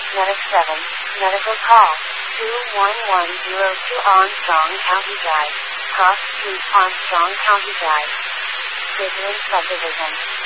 Medic 7, medical call, 21102 Armstrong County Drive, Cross Street, Armstrong County Drive. Bridgeland Subdivision.